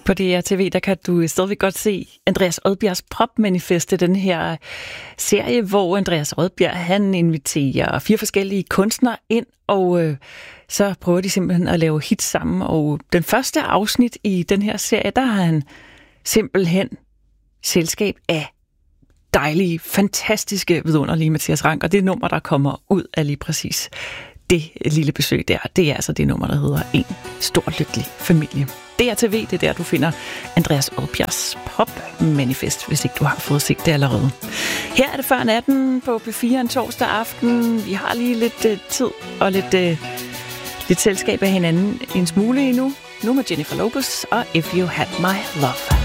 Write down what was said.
På DRTV, der kan du stadigvæk godt se Andreas Odbjergs popmanifeste, den her serie, hvor Andreas Odbjerg, han inviterer 4 forskellige kunstnere ind, og så prøver de simpelthen at lave hits sammen. Og den første afsnit i den her serie, der har han simpelthen selskab af dejlige, fantastiske, vidunderlige Mathias Rank, og det nummer, der kommer ud af lige præcis det lille besøg der, det er altså det nummer, der hedder En Stor Lykkelig Familie. DRTV, det er der, du finder Andreas Odbjergs popmanifest, hvis ikke du har fået set det allerede. Her er det før natten på P4 en torsdag aften. Vi har lige lidt tid og lidt selskab af hinanden en smule endnu. Nu med Jennifer Lopez og If You Had My Love.